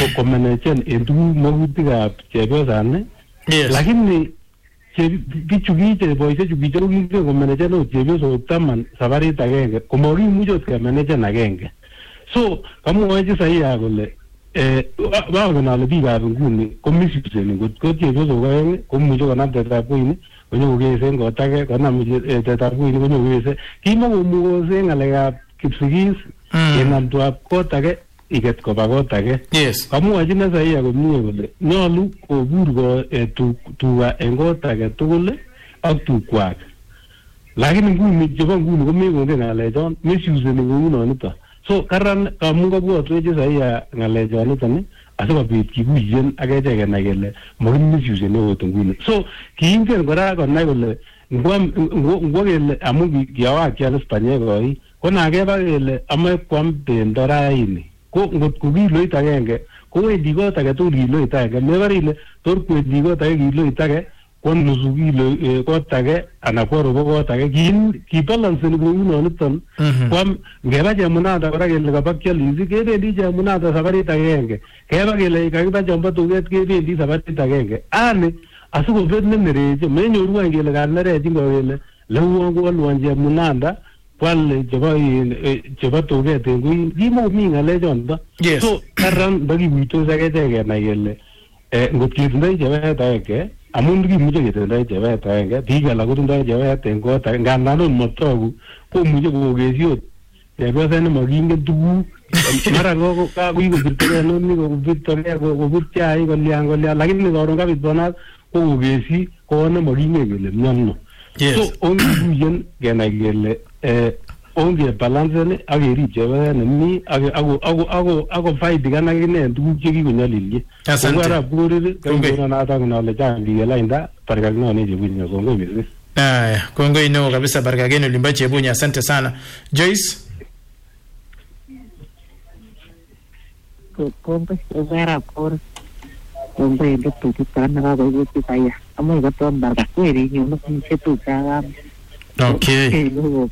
komenechen en tuguk magutikab chepyosani. Lakini bichu kiche boisiechu kiche ko kingen komenechen ot chepyosok 10 sabarit agenge komakimuche ot kemenechen agenge. So kamwochi saia kole bangen ale biikab nguni ko misuseni ngot ko chepyosok aeng komuche konam tetab koini konyokokese en kot age konam tetab koini konyokokese kimakomukose ng'alekab kipsigis kenam tuab kot age iket koba kot age. Kamwochi ne saia komie kole nyolu kobur tuga en kot age tugul ak tukwak. Lakini nguni chebo nguni komekongen ng'alechon misuseni kounonito. So karan kamun kabwatwech saia ng'alechoniton asikobit kikuyen ak echek kenai kele makimisuseni ot nguni. So kiingen kora konai kole ngwo kele amu kiyawak kialis panyek koi ko nakeba kele amae kwam bendo raini ko ngot ko kiloit agenge kowendi kot age tugul kiloit agenge mebare ile tor kwendi kot age kiloit age ko nusu kilo kot age anan ko robo kot age kibalanseni kounoniton kwam ngeba chemunada kora kele kaba kialisi kebendi chemunada sabarit agenge keba kele kakiba chombo tuget kebendi sabarit agenge ani asikobet nenereche menyoru kele kanerechin kele leuon kolwon chemunada kwal chebo tuget en kuin kimomi ng'alechon. So karan ndakikuitos ak echek kenai kele ngot ketindoi chebet agenge amun kimuche ketindoi chebet agenge biik alak kotindoi chebet en kot age ngandan ot motogu komuche kokesi ot chepyoset nemakingen tuguk mara kakikobirtogei noni kobirtogei kobir chaik kolyan lakini karon kabit bonat kokokesi ko nemakingen kele miono. So ongikuyen kenai kele onge balancen ak kerib chebet nemi ako faidikan akine en tuguk chekikonyolilye. Arap Korir kaigononatak nole chang biik lainda barkakinone Chebunya. Kongoi mising. Kongoi neo kabisa barkakeni ulimba Chebunya, asante sana. Joyce? Kongoi Arap Korir. Kongoi ndoto kitana kakoigo kitaya. Amo ikaton barkakweri nyuno kinchetu chagam. Okay.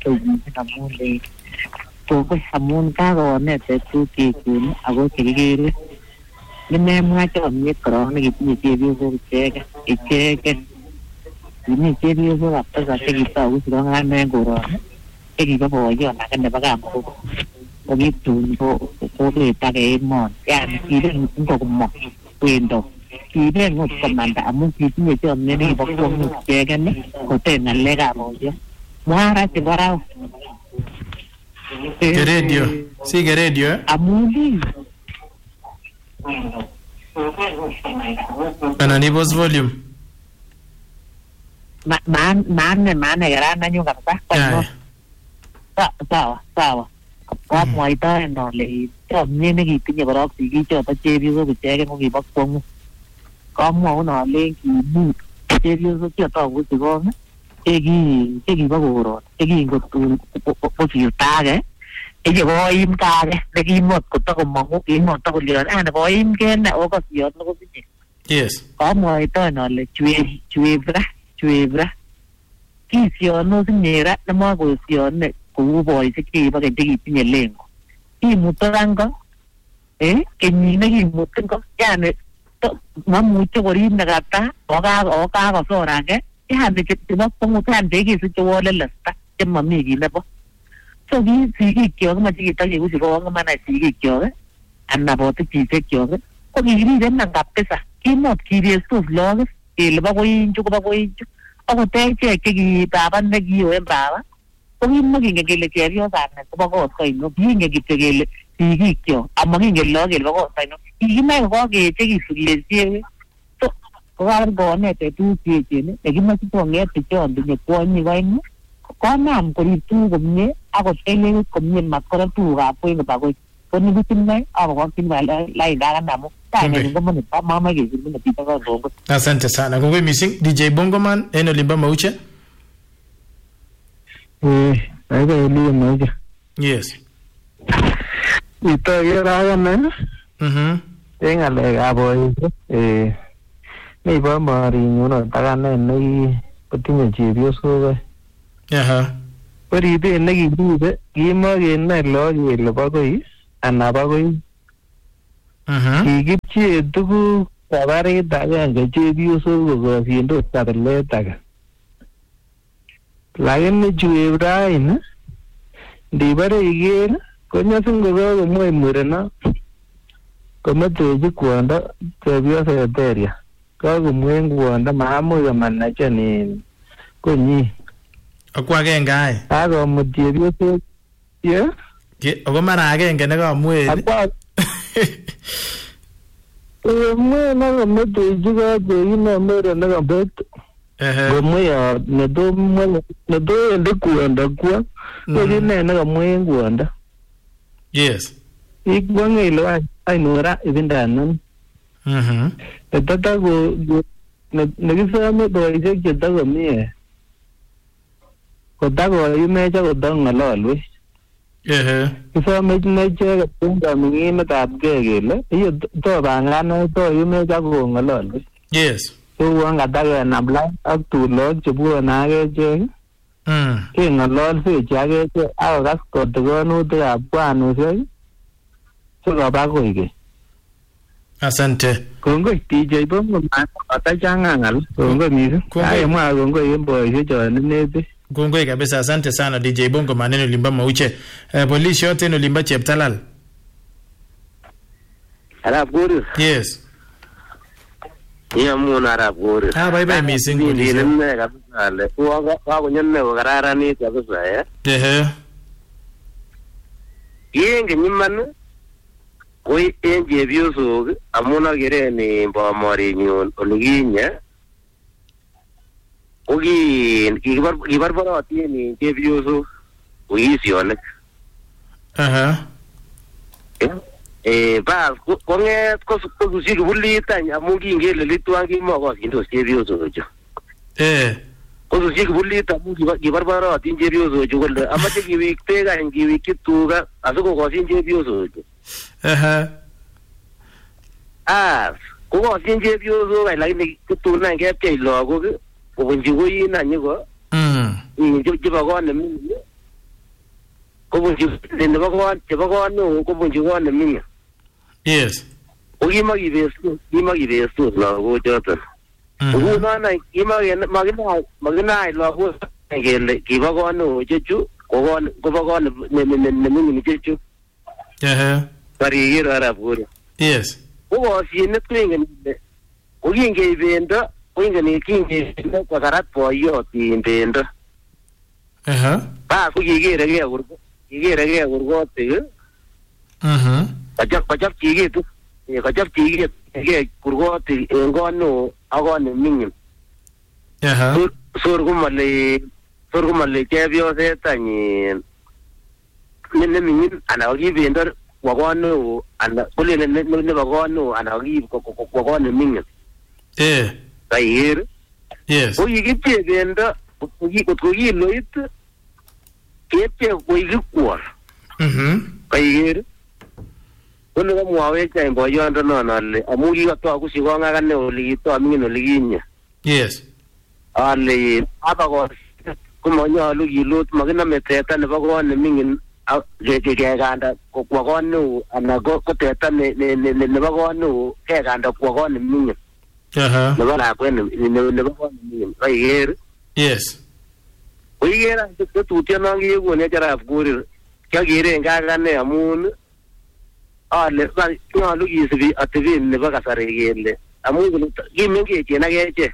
Kongoi amun kakonete tukikun ako chekikere. Nememwa chomyet korok nekitinye chepyosok icheken. Kimi chepyosok kabisa chekitoku sikong'an en koroni chekibo boyon age nebo kamukoko ko kitun koketage emoni. Yani kilen ngokomong wendo kilen ngot komanda amun kitinye chomyet nekibo kwong'ut icheken koten ng'alekab boyon. Mwara chebo raw. Radio. Sige radio. Amuli. Ananibos volume. Maana garana nyo kabisa. Sawa. Kwa mwaita ndole chomye nekitinye korok sikichoto chepyosok icheken ko kibo kwong'ut. Kamwau nole kimut chepyosok chotoku sikong chekibo koron chekingotun kosirtage chekoimkage nekimot kotakomong'u kimotokolyon koimke ne okosiyot nekosinye. Yes. Kamwaitoen ale chwebra kisionos nyera nemakosione kou boisiek chekibo keny chekitinye lengo kimutokan ko kenyit nekimutin ko yani mamuche korib nekata okakosorake yani chebo kwong'ut yani chekisiche wolelesta chemami kit nebo. So ki sigikyok komache kitakebuchi kowong imanai sigikyok anan botichisiekchok ko kiriben kabisa kimot kirestos lagok kele bo koinchu kobo koinchu akot echek chekibaba nekiyoen baba ko kimakingen kele chepyosani kobo kot koino kingen kityo kele sigikyok amakingen lagok kele bo kot koino kikinae kokakechekisu kele so kokaran konete tuguk cheechen nekimoche kong'et bichon tinye kwonyik oeng konam korib tuguk komie akot elewit komie matkora tugukab koi koba koi ko nikitindoi abakokyin lainda kandamu kainenyin komone mama kesirmine pita kongongo. Asante sana. Kongoi mising. DJ Bongoman en olimba Mauche. Aiba olimba Mauche. Yes. Ito kerakan en ng'alekab boisiek mi bomorinyu akane kotinye chepyosok. Ko ribet nekiribe kimakenai lagok kele bo koi anan bo koi. kikipchee tuguk sabarit agenge chepyosok kokosindos kabilet age. Lakini chueb raini ndibare iker konyasin kokakomwei mureno kometechi kwondo chepyoset eria. Kakomwei kwondo maamuch komanachen konyi. Ako agenge ai. Kakomut chepyoset. Ako mara agenge nekamwei. Mwe na kometechi kachekine mureno kabet. Komwei neto ende kwondo kwa. Kokine nekamwei kwondo. Yes. Ikwange ilo ainura ibindanan. Netata ko nekisame boisiek chetakomie. Kotako yumecha kotangalalwech. Kisame icheket kaming'inetab gei kele iyo to panganet to yumecha kongalalwech. Yes. Uwan katakenam lain ak tulok chebwone akechek. Keng'ololsechi akechek akokas kotigonutikab kwanusiek sikoba koikeny. Asante. Kongoi DJ Bongo atachanga ngal. Kongoi mising. Ayemwa kongoi en boisiek chon inete. Kongoi kabisa, asante sana DJ Bongo maneno limba mauche. Polisi yote no limba Cheptalal. Arab Guru. Yes. Mun Arab Guru. Bye missing polisi. Ne kabisa le. Wa kunyanne ko kararani kabisa Yenge nyimman koi en chepyosok amun akere ni bomorinyu olikinye ko kibarbarotin en chepyosok koisionik. Bas kong'et kosusi kibulit any amun kingele litwan kimokosindos chepyosochu. Kosusi kibulit amun kibarbarotin chepyosochu kole amache kiwikte any kiwikchi tuga asikokosin chepyosochu. Kokosin chepyosok any lakini kitun any kepchei lagok kobunchi koin any ko chebo kot neming'in kobunchi nebo kot neo kobunchi kot neming'in. Yes. Ko kimakibestos lagochoton. Ngunon any makinai lagok kele kibo kot neo chechu kobo kot neming'in chechu. Bariker Arab Guru. Yes. Kokosyinet koingen ko kingeibendo koingen kingeibendo kosarat boiyot in bendo. Bas ko kikeregei kurgotik. Kochop chikitu. Kochop chikitu kurgotik en kot neo ak kot neming'in. Sor komale chepyoset any neming'in anan kokibendo kwa kot neo anan kolele nebo kot neo anan kokiib kwa kot neming'in. Kaiker. Yes. Ko kikipchee bendo kotko kiloit kepchee koi kikwor. Kaiker. Ko nekamwawech any boyondonon ale amu kikatoku sikong akane ole kitoming'in ole kinye. Yes. Ale abakos komanyolu kilot makiname teta nebo kot neming'in kekanda kwa kot neo anan ko teta nebo kot neo kekanda kwa kot neming'in. Nebo lakwet nebo kot neming'in. Kaiker. Yes. Koiker tetutyonon kikonech Arap Guru kiakeren kakane amun ale nyolu kisubi atebet nebo kasari kele amun kimengechen akechek.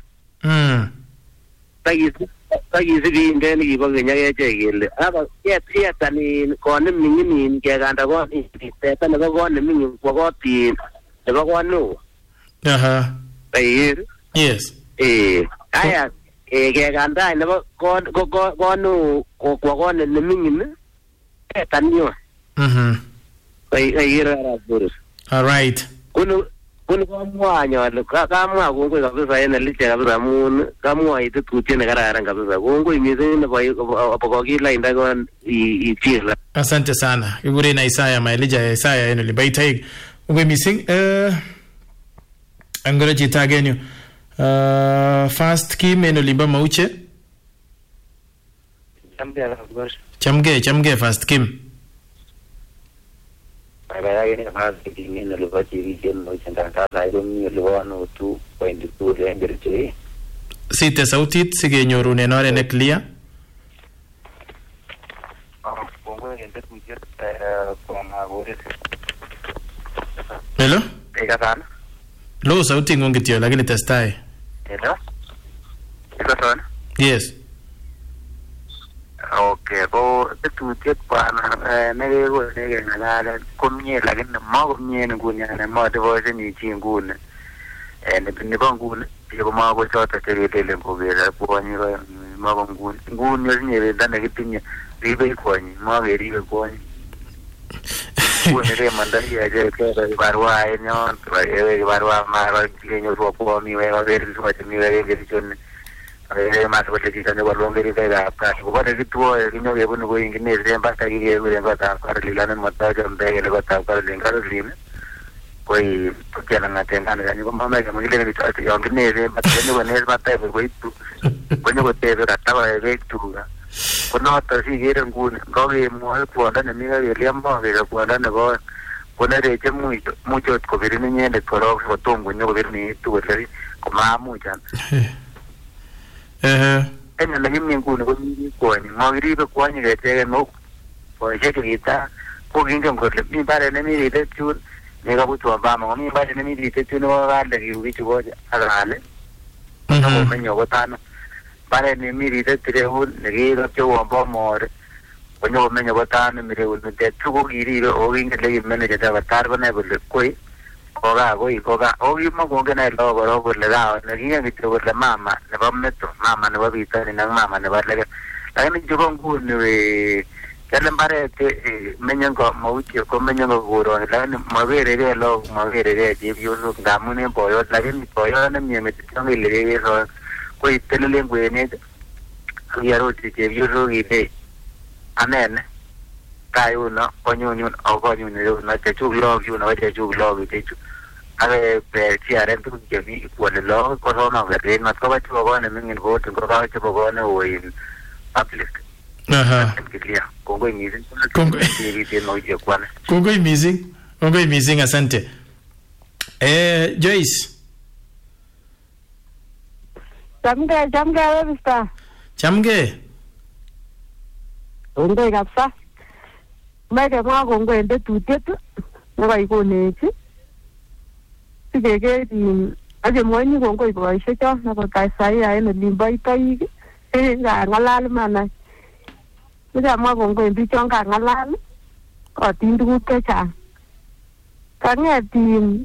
Takisubi indet nekibo keny akechek kele yetan kot neming'in kekanda kot teta nebo kot neming'in kwa kot nebo kot neo. Kaiker. Yes. Aya kekanda nebo kot neo kwa kot neming'in tetan nyo. Kaiker Arap Guru. All right. Kuni kamwa nyole kamwa kongoi kabisa en eliche kabisa amun kamwa tetutiet nekararan kabisa. Kongoi missing nebo kokilainda kon ichila. Asante sana. Kikure na Isaya Maelija Isaya en libaitaig. Kongoi missing angora chita genyo. Fast Kim en limba mauche. Chamge Arap Guru. Chamge Fast Kim. Kaya ni marketing ni lupa ciri jen mo cendang kata itu ni lupa no tu point itu yang berciri. Site sautit sigenyoru nenore ne clear. Pongo yang tertuju pernah boleh. Hello? Ikasan. Lo sauti ngongitio lakini testai. Hello? Ikasan. Yes. Okay, ko tertuju pernah negeri ngalala kumye lakini mau kumye ngunya na mau devosi ni cinggun. Ni bangun dia mau ko chota terele ko bera ko ni mau ngun ni dan kipinya ribe ko ni mau ribe ko ni. Ko ni mandai aja ke barwa nyon barwa maro kinyo ro ko mi we ver so mi we ke chon mas ko ti kan ko ngeri ke ga ka ko ba de tu kinyo ke bun ko ingine re ba ta ki ke ko ta kar lilan mata jam de ke ko ta kar lingar lin koi kena ngaten kan kan ko mama ke mangile ni ta yo ngine re ba ta ni ne ba ta ko itu ko ni ko te ra ta ba re tu ko no ta si ge ran gun ko ge mo ko da ni ga le mo ge ko da ne ko ne re che mu jo ko ver ni ne ko ro ko tongo ni ko ver ni tu re ko ma mu jan en la gimni gun ko ni ko ni mo ri ko ni ge te no ko je ke ta ko gin ko le mi ba re ne mi re tu nega butu ambamo mi ba ne mi dite tu no va le ki tu go agale no me nyo botano bare ne mi dite tre ul ne ge do tu ambamo ko no me nyo botano mi re ul te tu go giri o gin le me ne ta batar bane bol koi ko ga o gi mo go ne lo go le da ne gi ne tu le mama ne ba me to mama ne ba bi ta ne mama ne ba le la ne ju go ngu ne Kaya bare te menyan ko mauchi ko menyan ko goro la ne mavere re lo mavere re je biuno gamune boyo la ni boyo ne mi me tong ile re ro ko itele lengwe ne yaro ti je biuno ide amen kai uno konyo o konyo ne na te chu lo yu na te chu lo te chu ave per ti are tu je mi ko le lo ko no na re na ko ba chu ko ne min go tu ko ba chu ko ne o in public. Aha. Kongoi missing. Kongoi missing asante. Joyce. Chamge Vista. Chamge. Kongoi kabisa. Meke mwa kongoi ende tutiet nekai konechi. Sikeke aje mwani kongoi boisiek cho nebo kasai en olimbo itoik. Ngalal manai. Mira mwa kongoi biik chon kangalal kotin tuguk chechang. Kang'et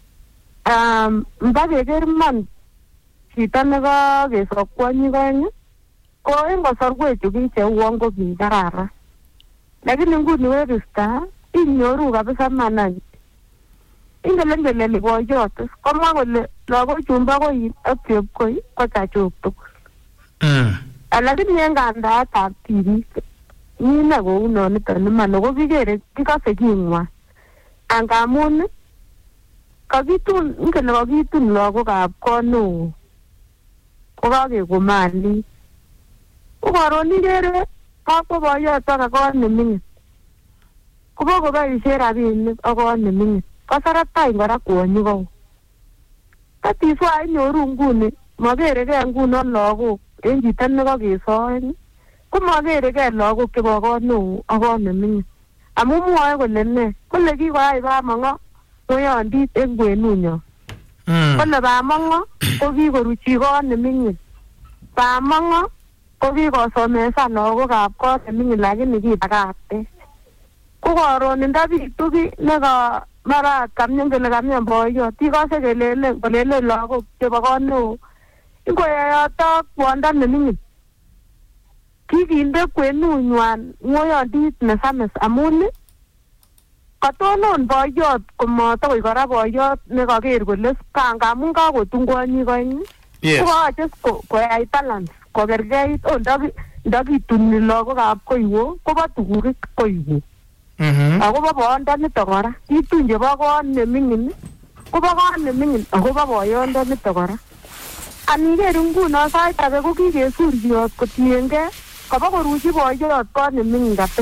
mbakeker man chito nekakesop kwonyik oeng ko en kasarwek chu cheuon ko kikararan. Lakini nguni wekista inyoru kabisa manany. Ingelengele boiyot komwa kole lagochun bo koi ak chepkoi ko chachok tugul. Lakini en kandaetab tibik Nina go no niton man ko kikere kikase kingwa angamun kakitun ngene kakitun lagokab kono ko kakekomali ko karon ikere kakwo boiyot ak kot nemingin kobo koboisien rabinik ak kot nemingin kosarat tai kora kwonyi ko katiswa inyoru nguni makerekei ngunon lagok en chito nekakesoen komakerekei lagok chebo kot neo ak kot nemingin amu mwoe kole ne kole kikoyai bamongo ng'oyondit en kwenunyo kole bamongo ko kikoruchi kot nemingin bamongo ko kikosomesan lagokab kot nemingin lakini kibakakte ko karon ndabitu ki neka mara kamyon kele kamyon boiyot ikose kolele lagok chebo kot neo ingoyoyoto kwondo nemingin kikinde kwenunywan ng'oyondit nesamis amun katonon boiyot komatokoi kora boiyot nekaker kole ngamun kakotun kwonyik oeng ko kayoche koyai balance kokerkeit ndakituni lagokab koiwo kobo tukurik koiwo akobo boyondonito kora kitun chebo kot nemingin kobo kot nemingin akobo boyondonito kora aniker nguno sait age ko kikesuryot kotiengei kobo koruchi boiyot kot nemingin kabisa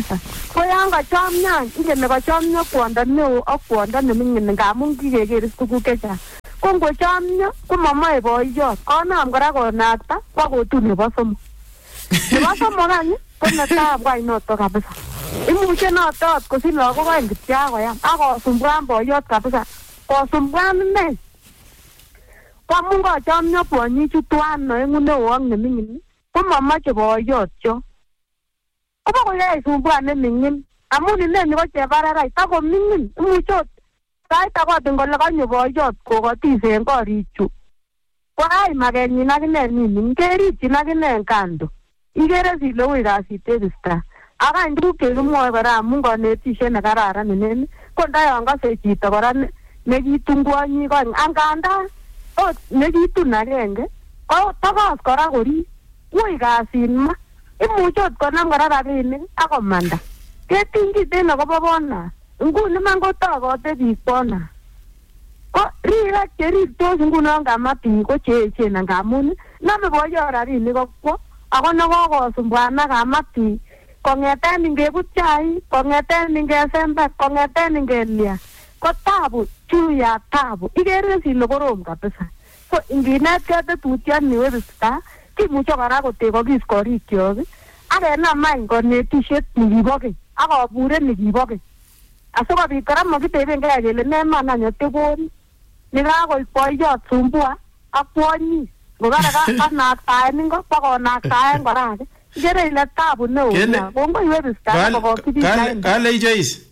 Ko yan kachomyo, ingen kachomyo kwondo neo ak kwondo neming'in ngamun kikeker tuguk chechang. Ko ngochomyo komomoe boiyot, konam kora konakta kwakotu nebo somok. Nebo somok any ko netai bwai noto kabisa. Imuche notot kosich lagok oeng kityo akoyam akosumbuan boiyot kabisa. Kosumbuan ine. Kwamun kachomyo kwonyichu tuan oeng'u neo ak neming'in komomoche boiyot cho. Kobo koyoe sumbuan neming'in amun ineni ko chebararai takoming'in imuche sait akotin kole kanyo boiyot kokotis en korichu. Koai makenyin akine ming'in keripchin akine kando. Ikere sile ui kasit tekisto. Akany tuguk chekimwoe kora amun konetisiet nekararan ineni ko ndayon kose chito kora nekitun kwonyik oeng angandan ot nekitun agenge ko tokos kora korip ui kasit ma imuche ot konam kora rapinik akomanda ketiny kiten akobo bonus nguni man kotokote biik bonus ko riik cheriptos ngunon kamatik ko cheechen ngamun nome boiyot rapinik kokwo ako nekokosumbuanak kamatik kong'eten ingebut chaik, kong'eten ingesember, kong'eten ingelia, ko tabu, juu ya tabu. Ikere sile korom kabisa. So inginetkei tetutioni webista, kimuche kora kotekokis korikyok, akenam any konetisiet nikibo keny, akobure nikibo keny. Asikobit kora makitebenkei kele neman any oteboni, nekakoib boiyot sumbua ak kwonyik. Ngobare kanaktaen ingo, bakonaktaen kora ake. Ikere ile tabu neo. Kongoi webista kokokyi biik lain. Kale Joyce.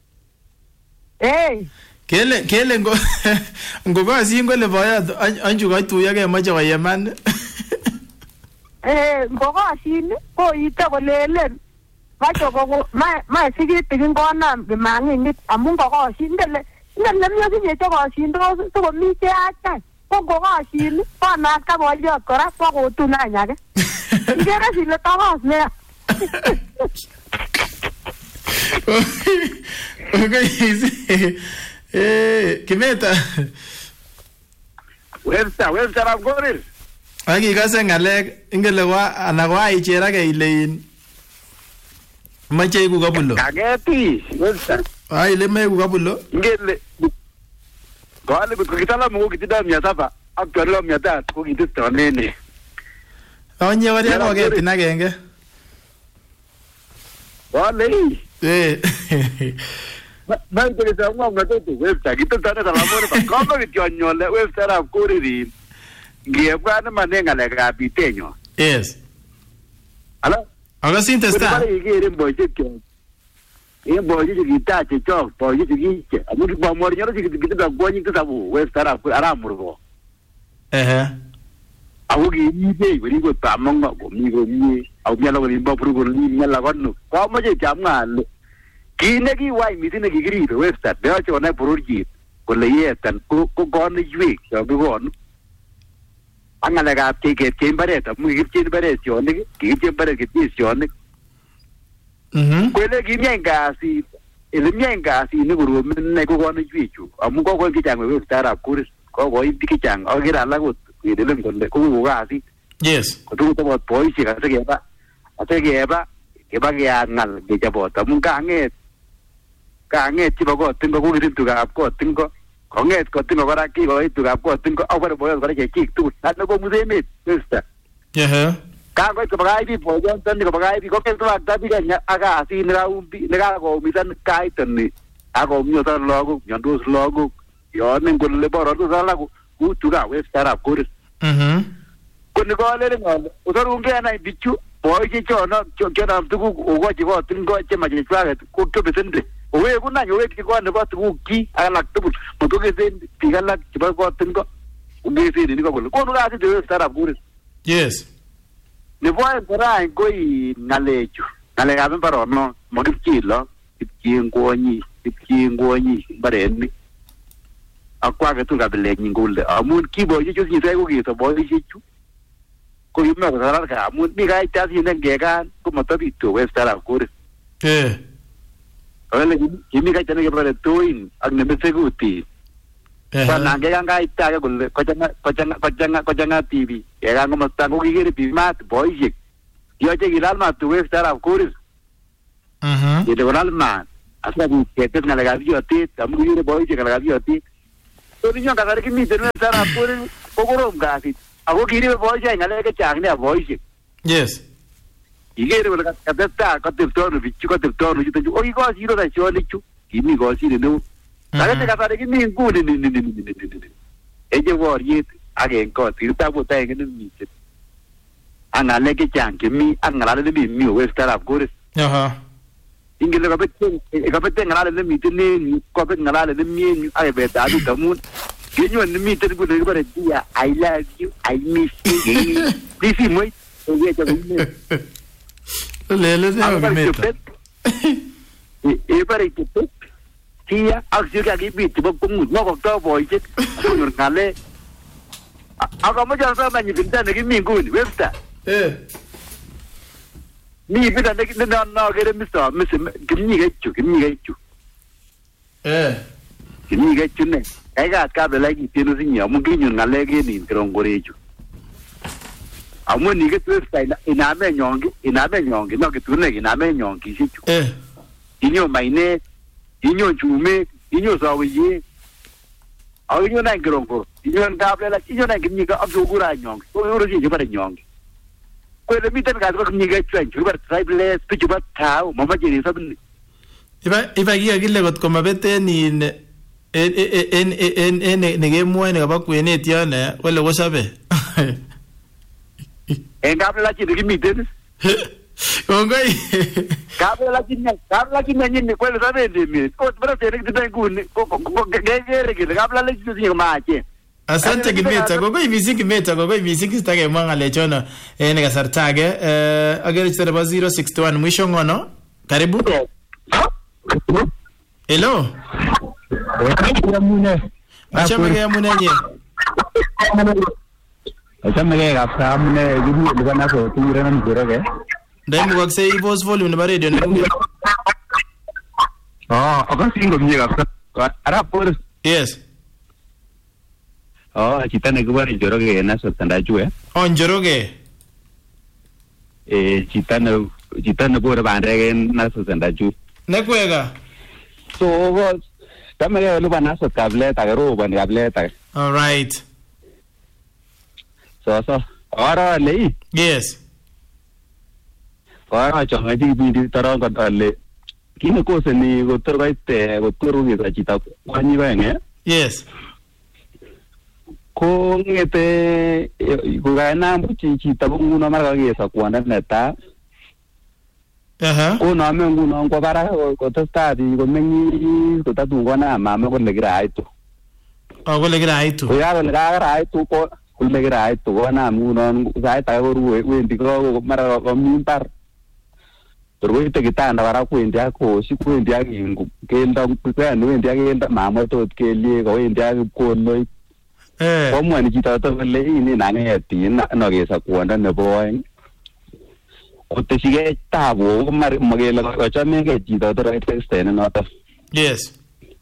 Kele ngokosin kole boyot anchu koituyokei moche koyeman. Ngokosin koite kolelen mae sikitikin konam kimang'ing'it amun kokosin ngele miosinye chekosindos sikomi cheachai ko ngokosin konakta boyot kora kwakotun any ake. Ikere sile tokos nea. Kimeta. Webster ab Korir. Akikase ng'alek ingele ana koaicherake ile in mache iku kabulo. Kaketi Webster. Ile meiku kabulo. Ingele kole kitala mo kitida 700 ak 300 ko kitista nene. Onye wari akoketin agenge. Wale. Bang ko sa mga ngatoto website ito sana sa lamor pa. Kono kityonyo le website ab Korir. Ngiyabwa naman ngale kapitenyo. Yes. Ala? Aga sintesta. Ko ikere boyet kyo. Boyet gitache chok, boyet giche. Amu ba mornyo ro kitida gwonyi kasabu website ab aramurgo. Aku gini deh, beri gue tamang nggak, gue mi, aku nyala gue limbah perlu gue nyala kanu. Kau macam jangan, kini ki wai misi negi kiri itu website, dia cuma naik perurjit, gue lihat kan, kau ni juik, tapi gue, angan lega tiket cembaret, mungkin cembaret cionik, cembaret gitu cionik. Gue lagi nyengkasi, nyengkasi ini gue naik gue ni juik, amu kau kita jangan website aku, kau itu kita jangan, aku kira lagu. Ideleng konde ku gasi. Yes. Kudu to polisi ka segeba. Ategeba, keba ya ngal ge jabot. Mun kanget tiba ko tingo ku girin tu ga ko tingo. Konget ko tingo bara ki ko itu ga ko tingo awar boyo bara ke kik tu. Ano ko muzemit. Esta. Yeah. Ka ko bagai bi boyon tan ko bagai bi ko ke tu agda bi ga aga asi nira umbi nira ko misan kai tan ni. Ako myo tan logo, nyandus logo. Yo nen ko le boro tu sala ko tuga website ab Korir. Kuni ko le ngol. Usar unge na bichu boy ji chono chona tugu ugo ji ko tingo chema ji twaga ko to besende. Owe kuna nyowe ki ko ne ko tugu ki ala tubu. Muto ke sen tigala ki ba ko tingo. Unge se ni ko ko nuga ti website ab Korir. Yes. Ne boy para ko I ngalechu. Ngale ga paro no mo ki lo ki ngoni bareni. Akwa ke tu ga bele ngulde amun ki boy ju ni sai ko ki to boy ji ju ko yuma ko sara ka amun mi ga ta si ne ge ga ko mata bi to website ab Korir ale ki mi ga tane ke bare toin ag ne be seguti pa na ge ga ita ga ko janga TV e ga ngo mata ko ki ge bi mat boy ji yo je gilal ma tu website ab Korir Yede konal man. Asa ku ketet ngalekab yotet, amu kikere boisiek ngalekab yotet. So ninyo kasari kimiten sana pore kokorom kasit. Ako kiribe boisiek ngalek chechang nia boisiek. Yes. Ikere kole katesta kateptono bichu kateptono chuto chu. Okikosiro tashoni chu. Kimi kosire neu. Lakini kasari kimi nguni ni. Eje boriet agen kot kitabu taenge nimiten. Angalek chechang kimi angalale mi Western Afghanistan. Aha. Ingele kapete ngalale nimiten ni kopet ngalale nimien ay beta adu kamun. Genyo nimiten ko de bare dia I love you I miss you. This is my Lele de meta. Bare kipet. Tia aksio ka gibit bo kumut no ko to boyje. Sur ngale. Aga mo jan sa man yibinta ne kimi nguni Webster. Ni bida ne na gere misa kimi gechu. Kimi gechu ne. Ega ka bela gi tinu sinya mo ginyu ngale ge ni trongoreju. Amo ni ge Webster ina me nyongi no ge tune ina me nyongi sichu. Inyo maine inyo chume inyo sawiye. Aw inyo na ngrongo. Inyo ngablela inyo na kimi ga abjogura nyongi. Ko yoro ji bare nyongi. Ko le miten ga ko kimi ga chwen chubar tribeless pichuba tao mama jeri sabni. Iba giga kile kot komabete ni en negemwoe nekabo kwenet yone kole kosabe. Ngablela chi kimiten. Kongoi. Kabla kinyo nyinyi kweli sabe ndimi. Ko bro tene kitenguni ko gegere kile kabla le kinyo maache. Asante Kimeta, kongoi mising sitake mwanga lechono ne kasartage agere chitare ba 061 mwisho ngono. Karibu. Hello. Achame nye. Achame kapsa amune gibu libana ko tingire nan joroge. Ndai mu kokse ibos volume na radio ne. Ako singo mye kapsa. Ara por. Yes. Chita ne kubari joroge na sotanda jue. Njoroge. Chita ne por bandrege na sotanda ju. Nekwega. So tamege lubana sot kableta garo ban kableta. All right. So ora lei. Yes. Ora chonga di bi tara ko dale. Kino ko se ni go tor gaite go toru gi chita kwani benge. Yes. Ko ngete go gana muchi chita bunguno marga gi sa kwana neta. Ko no me nguno ko bara ko tosta di go mengi ko tatu ngona mama ko legira aitu. Ko legira aitu. Ko ya legira aitu ko legira aitu ko na nguno sai ta go wendi ko mara ko mintar. Pero te kitanda bara kwendi ako si kwendi akingu kenda kwa no wendi akenda mama to kelie ko wendi ko loi. Ko mwani chita to le ini na ngeti no ge sa kwanda ne boy. Ote sige tabo magela ko chame ge chita to right extend no to. Yes.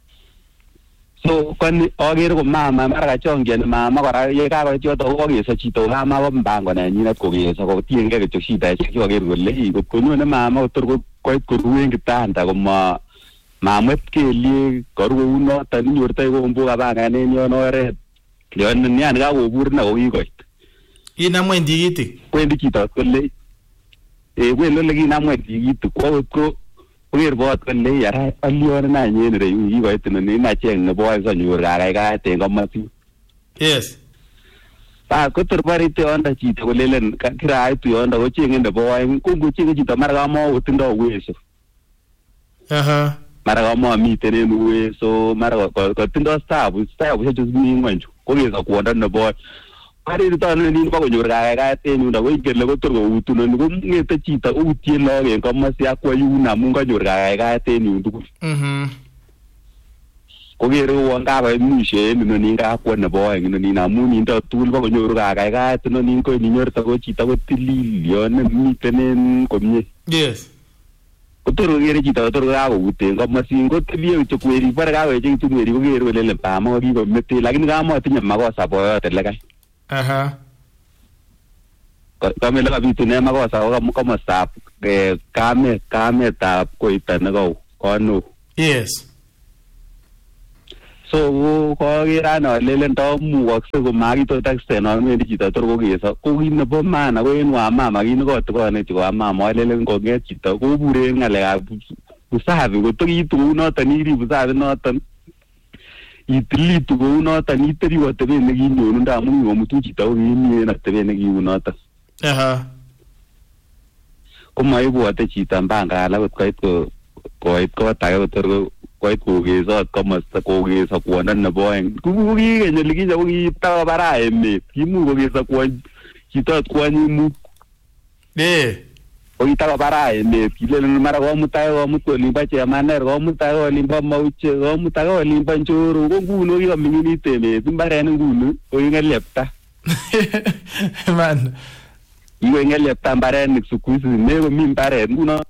So kan ogere ko mama mara chonge ne mama bara ye ka ko chito ko ge sa chito mama ko mbango na nyina ko ge sa ko tienge ge chita chi ko ge le ko no ne mama to ko ruwen kitanda ko mama kelie ko runo tan nyorta ko mbuga banga ne nyono re. Leon ni an ga go burna o yigo. Ina mwendi giti. Kwendi chito ko le. Welo le ina mwendi giti ko wir bot ko le yara alio na nyen re yigo itno ni na cheng ne boy so nyor ga te ngomati. Yes. Ko tur bari te onda chito ko lelen ka kira ai tu onda ko cheng ne boy ko gu cheng chito mar ga mo utindo weso. Aha. Mara ga mo mi tene nuwe so mara ko tindo stabu se just mi ngwanju ko ge ka ko ndan boy ari to ni ko nyor ga te ni nda we gele ko tur go utu no ko ngete chita utie lo ge ko ma sia ko yu na mu ga nyor ga te ni ndu ko ge ro wanga ba mi she ni no ni ga ko na boy ni ni na mu ni ndo tu ko nyor ga te no ni ko ni nyor ta ko chita ko tili yo ne mi tene ko mi. Yes. Otoro gere chita otoro ga ute ko masingo tebie to kweri para ga weje tu kweri ko gere le pa mo gi ko mete lakini ga mo tinya mago sa po te le ga. Aha. kamele kabitune makosa ko komostab kametab koita neko kono. Yes. So ko kirana lelen to mukokse ko makito taxen amendi chito tor ko keso ko kit nebo maana ko en wa mama kin ko to ne ti wa mama lelen ko nget chito ko bure ngalekab usafi ko to kitu noton iri usafi noton itilitu ko noton iteri watebe ne kinyonu ndamun ko mutu chito ko kimi en atebe ne kiu noton. Aha. Ko maibwate chito mbanga ala koit ko tage tor koit kogesot komosta kogesa kwondo nebo oeng ku kikenye likinya ko kitaba bara emet kimu kogesa kwony chito kwony mu ko kitaba bara emet kilelen mara komut olimbo chemaner komut olimbo mauche komut olimbo njoro ko nguno kikoming'init emet mbarenik nguno ko kingelepta man kingelepta mbarenik sukuisi ne komi mbaret nguno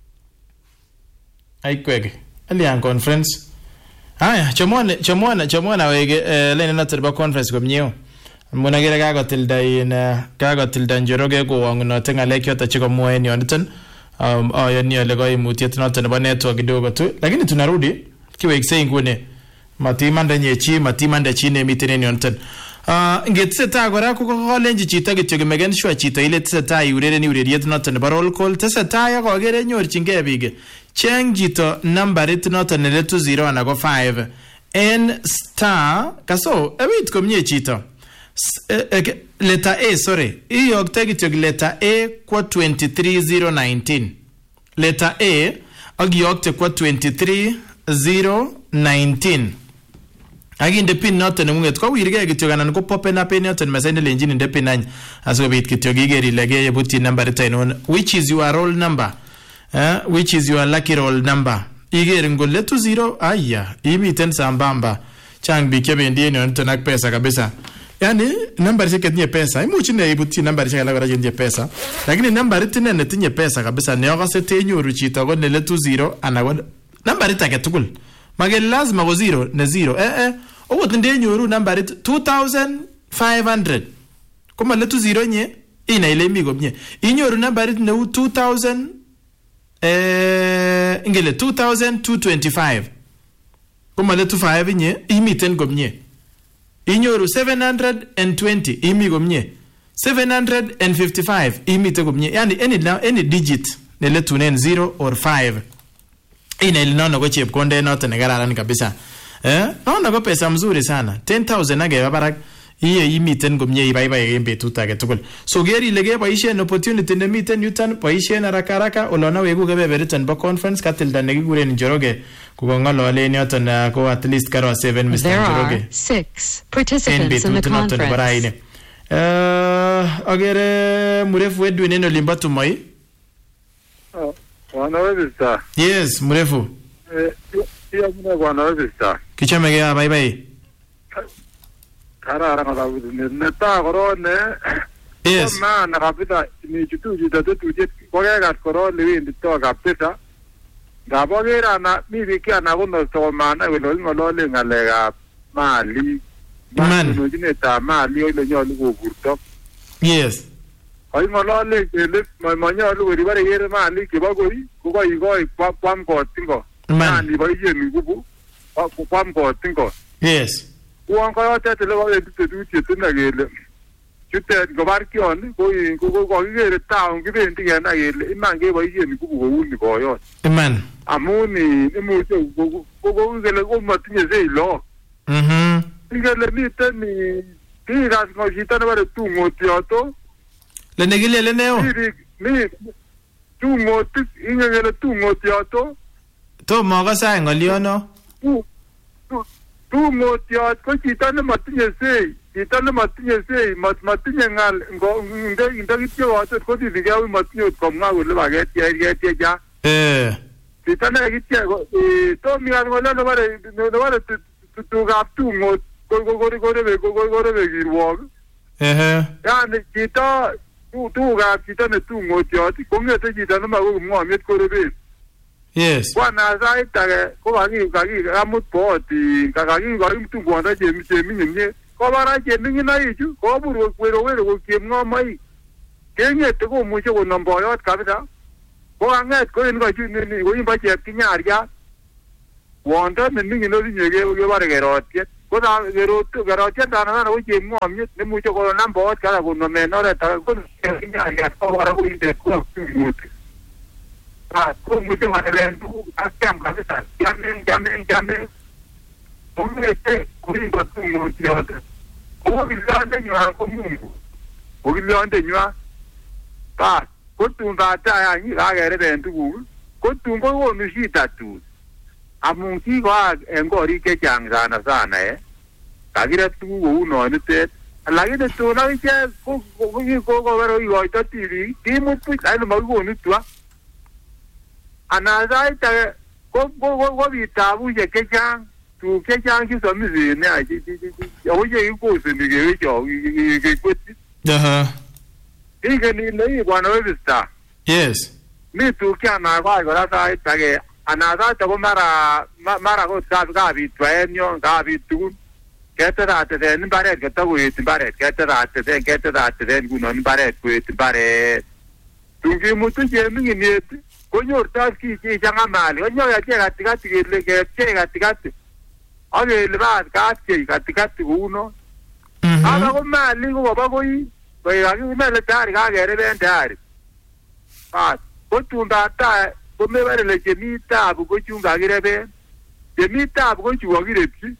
aikwege Alian conference. Haya, chomona wege lene na terba conference komnyeo. Muna gere kagotilda njoroge ko wangunote ngale kyota chiko moeni onton. Ayoni ole ko imutiet noton nebo network kidogo tu. Lakini tunarudi kiwekse ngune. Matimanda nyechi, matimanda chine mitene onton. Ngeteseta kora ko kolenji chito kityo kimegen shwa chito ile teseta urereni ureriet noton nebo roll call teseta ya kogere nyorchingee biik cheng chito nambarit noton ne 20 ana ko 5 n star kaso ewit komie chito letter A sorry iyokte kityo letter A kwa 23019 letter A agiyokte kwa 23019 aginde pin noton nengunget ko wirge kityo kanan ko popen up noton mesende lenjin inde pin any asikobit kityo kiger ile keyebuti nambarit ainon which is your roll number which is your lucky roll number iger ngole 20 aya imiten sambamba chang biik chebendi en yoton ak pesa kabisa yani nambarit chetinye pesa imuchi ne ibuti nambarit alak kora chetinye pesa lakini nambarit ne tinye pesa kabisa ne akose tenyoru chito ko ne 20 ana ko nambarit age tugul magel lazima ko 0 ne 0 ogot ndenyoru nambarit 2500 koma le 20 nye ina ile mi komye inyoru nambarit ne 2000 ingele 2225 koma le 25 nye imiten komye inyoru 720 imi komye 755 imite komye yani any digit ne le tunen 0 or 5 ina ile nono ko chepkonde noton ne kararan kabisa naona ko pesa mzuri sana 10000 age barak iye imiten komye ibaibai en betut age tugul so geri ile ke boisien opportunity ne miten yuton boisien haraka olona wegu kebeberiton bo conference katilda ne kiguren Njoroge kukong'ololen yoton ko at least karo 7 Mr. Njoroge 6 participants in the conference agere murefu Edwin en olimbo Tumoi wanaweza yes murefu pia mna wanaweza kichomege bye karara kabisa neta korone yes maana kabisa ni kitu kitatutie kogegat korone wendi to kabisa ngabogera na mibiki na kono to maana welo ngolole ngalega mali man nojineta mali ile nyolu koburto yes ay ngolole kele manyolu koribare yere mali kibagoi kokoi kwam kotingo mali boyeni kubu kwam kotingo yes uang kaya tele ko edute tuna gele chute gobar kion ko kigere taon kibendi kena gele imange boyeni kubu ko uni boyot man amuni imuche ko gele ko matinye zeilo ngele miteni tiras ngo chitane bare tungotioto le negile neo mi tungoti ingele tungotioto to moga sa ngoliono tungotio ko chito ne matinye sei matinye ngal inde kityo wato ko diga wi matinye komwa kole bagetie ja chito ne kityo to mi ngal no bare tu gap tungot ko kirwok yani chito tu gap chito ne tungotio ko ngete chito ne mago ngomyet ko rebe yes bwana zaita ko kagi amut poti kagi mtu gwanda chemi nye ko bara chemi na ichu ko buru kwero ko kiem ngomai kengete komuche konom boyot kabisa ko kanget ko en kochuni ko imba chepkinyaria wondo nemingin osinye kebare kerotiet ko kerotiet ana ko chemng'omyet nemuche konam boyot kala konomen oret ko chepkinyaria ko kora koinde ko komuche manelen tuguk ak kiam kabisa kiamen komete kuringo tungutyote ko kiliondenywan ko Mungu ko kiliondenywan ba ko tun baadaye kakereben tuguk ko tun kokonu shida tu amun kikoak en korik chechang sana kakiret tuguk kou nonitet lakini tun akichek ko kobero ikoito tibik kimut buch lakini makikonu twa anan sait age kobit tabushek chechang tuguk chechang chisomisen ako chekikoseni kewechok kekwetyi ingen ile bwana Webster. Yes. Mi tuguk chanakwai kora sait age anan sait ako mara ko kabit twaen yon kabit tugun ketetateten mbaret ketakoet mbaret ketetateten kunon mbaret koet mbaret tungimutu cheming'inet konyortos kichanga mali konyor achek katikati kele kepchei katikati akele bat kapchei katikati kouno aba ko mali ko kobo koi kakimele tayari kakereben tayari ko tun baadaye komebare le chemi tabu ko chun kakireben chemi tabu ko chu kakirepchi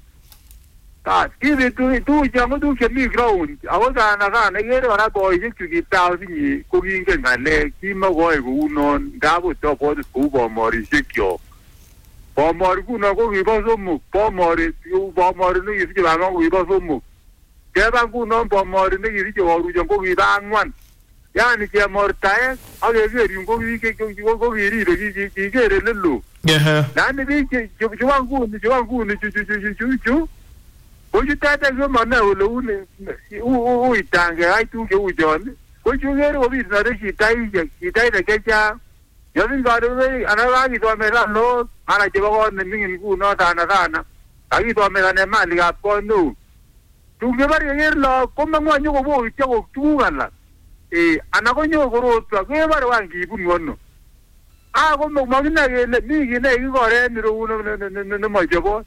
kibit tuguk chon ko tuguk chemi ground ako sana ikere kora boisiek chu kitau sinye ko kingen ng'alek kimakoi kounon ngap otobot kou bomorisiekchok bomori kuno ko kibo somok bomori nekisiche bamongo ko kibo somok keba ngunon bomori nekisiche Waruchon ko kibo ang'wan yani chemortaek ak keker yun ko kiribe kikere lelo lakini biik chebo nguni chu ko chutet komane ole uitange ai tuguk cheu chon ko chukere kobitnore shitaishek chechang yosin karon ana kakisomeshan lok mara chebo kot neming'in nguno sana kakisomeshanen malikab kot neo tuguk chebore keker lok komong'u nyokobokityo ko tuguk alak ana konyo korotwa kebore wan kibun ano ko makinoe kele mi kit nekikoren ireuno nemochobot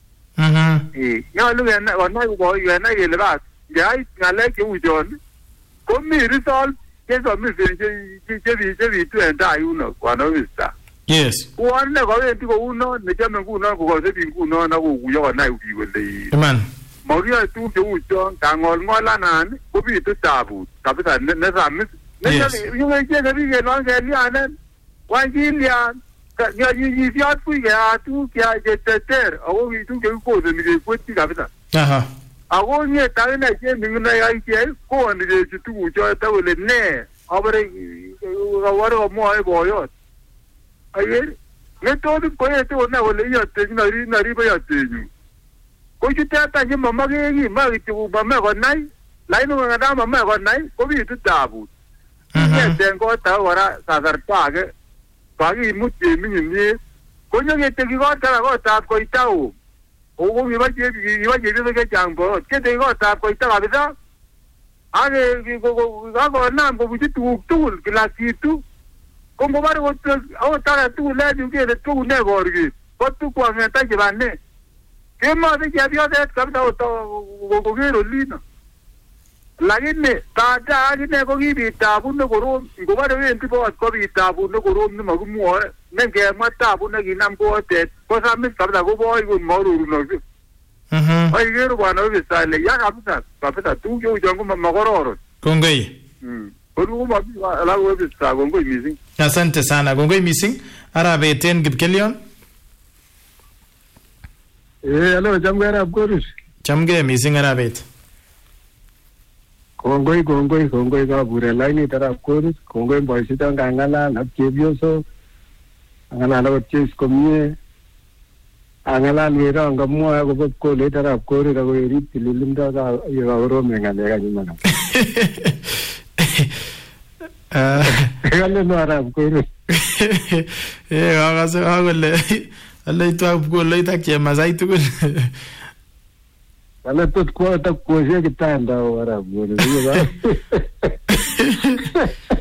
nyolu kenai kele bas ngeit ng'alek cheu chon komi resolve chesomisen chebitu en tai yuno bwana Webster. Yes. Uone kowendi kouno nechome nguno kokose biik nguno akokuyo konai biik kole Iman. Mokiyoe tuguk cheu chon kang'olng'olanan kobitu tabut kabisa nesamis. Yungechenge biik kelong kelyanen wan kilyan nyisiot buch keyat tuguk cheter ako tuguk chekikoseni kekwetyi kabisa. Ako ng'et akine cheming'inoik akichek kooni kechu tuguchoto kole ne abore komwoe boyot aker ng'etotik koyete konai kole iyotenyu noribe yotenyu ko chutet any chemomake kiy ma kityo mame konai lakini nganda mame konai kobitu tabut ng'eten kot ake kora kasarta ake kakimut cheming'in konyoketekyi kot kora kotab koitao ko kibo chepyosok chechang boyot ketekyi kotab koita kabisa ak kakonam kobuchi tuguk tugul kila kitu ko ngobore akot age tugul en yu kele tugune korket ko tukwong'eta chebane kemose chepyoset kabisa koker olino lakini baadaye akine ko kibit tabut nekorom ngobore wendi boot kobit tabut nekorom nemakimwoe nengemwa tabut nekinam kootet kosamis kabisa koboi kun maororunokse aikere bwana Webster ile ya kabisa tuguk cheu chon komakororon. Kongoi. Alafu Webster kongoi missing. Asante sana, kongoi missing. Arabeten Kipkelion. Hello, chamgei arab korus. Chamgei missing arabet. Kongoi kabure lainit arab korus. Kongoi boisiton kang'alal ak chepyosok. Ang'alal akot Chase komie. Ang'alal werong kamwoe akobo kolet arab korus ako erib tililindo yekakorome ng'alek anyun. Kale no arab korus. Akase akole aleitwa koloit ak chemasai tugul. Kale tot kwo tak kwoshek kitanda arab korus.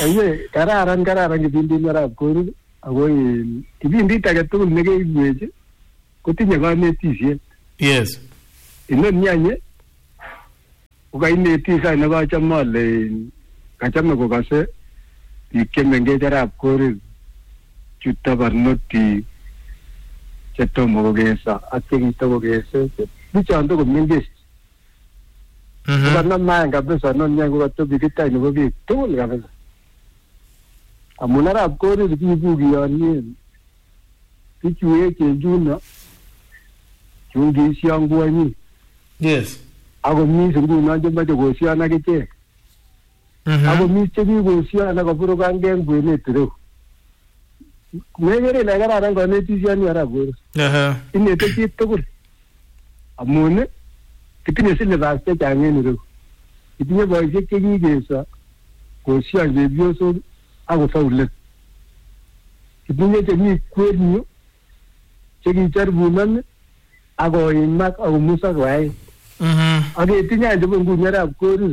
Aiye, kararan kipindit Arap Korir ako kipindit age tugul nekeiwech kotinye kanetisiet. Yes. Inoni anye kokainetis any nekachome ale kachome kokase biik chemengech Arap Korir chuto barnotik chetomo kokeso ak chekitokokese bichon tokomengech. Kokanamaen kabisa noni any kokatebi kitai nebo biik tugul kabisa. Amun Arap Korir kiibu kiyonien bichu echen chuno chun kiision kwonyi. Yes. Ako mis ngunon chemoche kosion ak ichek. Ako mis chekikosion akoburukangei en kwenet ireu. Mekere ile kararan kanetisioni Arap Korir. Inete chi tugul. Amun kitinye syllabus chechang en ireu. Kitinye boisiek chekikeso kosion chepyosok akofaulen. Kitinye chemi kwenyu chekicharibunon akoimak akomusak koyai. Aketinye any chebo nguni Arap Korir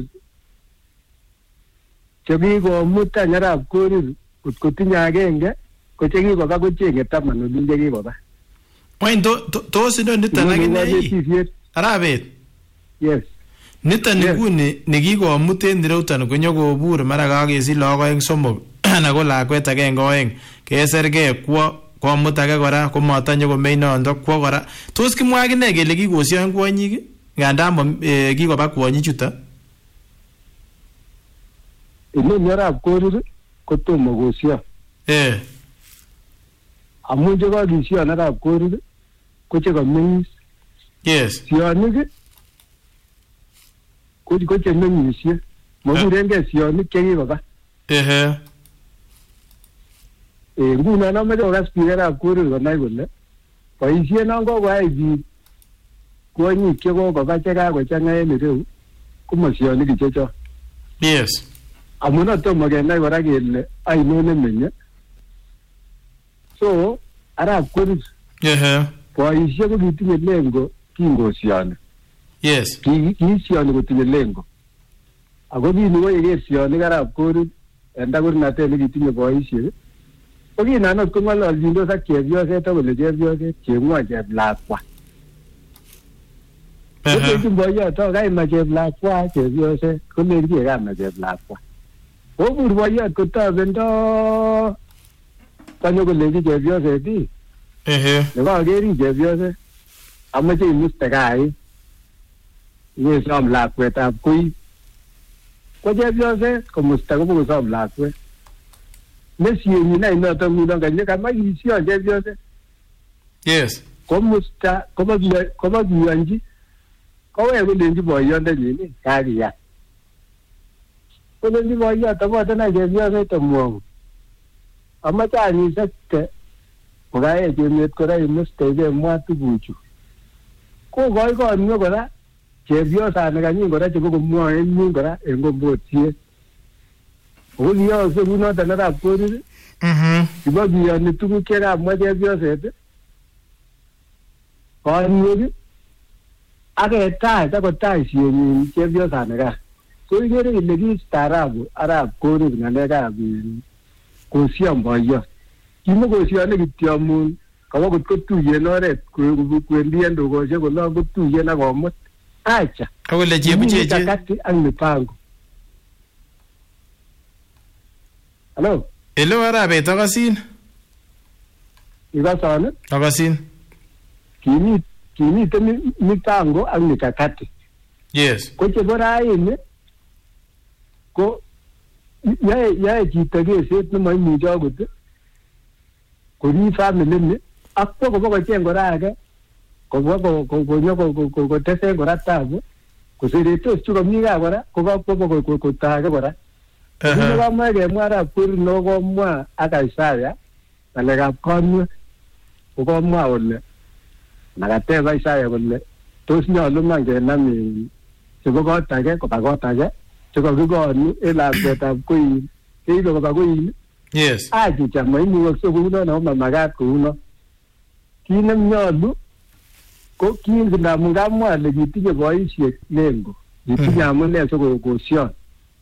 chekikomut any Arap Korir kotkotinye agenge ko chekikoba kochenge 10 olin chekikoba. Wany tos inoniton akine Arabet? Yes. Niton nguni nekikomut en ireuton konyokobur mara kakesich lagok oeng somok anan ko lakwet agenge oeng kesergei kwo komut age kora komatanyokomeny nondo kwo kora. Tos kimwa akine kele kikosion kwonyik ngandaan kikoba kwonyik chuto? Inoni Arap Korir kotomo kosion. Amun chekakision Arap Korir ko chekamengis. Yes. Sionik ko chemeng'isie. Makurengei sionik chekikoba. Ngunon amache kokas biik Arap Korir konai kole boisiet non kokoyai biik kwonyik chekokoba chekakochang'a en ireu komo sionik ichechon. Yes. Amun tomo kenai kora kele ainon nemenye. So Arap Korir boisiet ko kitinye lengo kingosioni. Yes. Kiisioni kotinye lengo. Ako kini koyeker sionik Arap Korir en takurnatet nekitinye boisiek ko kinanot kong'ololjindos ak chepyoset akole chepyoset cheng'won cheplakwa. Kolenjin boiyot kaimach cheplakwa chepyoset kolenjin kamach cheplakwa. Kobur boiyot kotobendo kanyo kolenji chepyoset nekakeri chepyoset amache imuste kai nyesom lakwetab koi. Ko chepyoset komusta kobokosom lakwet. Nesienyin noton ngunon kanye kamach kision chepyoset. Yes. Komusta kobo kiyonji kowek kolenji boyondenyin kakiyan. Kolenji boiyot aboten any chepyoset amwou amache any isekte kokaech emet kora imustege mwa tuguchu. Kokoi konyo kora chepyosani kanyin kora chebo komwoe en yun kora en kombotiet. Ako kiyokse kunoton Arap Korir kibo kiyoni tuguk chekamwa chepyoset konyek aketach akotach sienyin chepyosani ka. So ikere ile kistaarabu Arap Korir ng'alekab kosion boiyot. Kimokosione kityo amun kawo kot kotuyen oret kwendi en dukosiek olon kotuyen akomut. Acha. Akole chebucheche mikakati ak mipango. Hello. Hello Arabet akasin. Ikason? Akasin. Kimiten mipango ak mikakati. Yes. Ko chebo raini ko yae chito keset nemaimuche akot kori family ni ak kobo kocheng kora age kobwa kotesen kora tabu koseretos chu komi gaa kora kokakwo kotage kora. Kino kamwa kemwa Arap Korir no komwa ak Isaya ng'alekab konwek kokomwa kole nakateb Isaya kole tos nyolu man kenam chebo kot age koba kot age chekakikonu en lakwetab koin keibe koba koin. Yes. Achicha maimukokse kounon ako mamakat kounon. Kit nenyolu ko kingen amun kamwa ale kitinye boisiek lengo kitinye amune sikokosion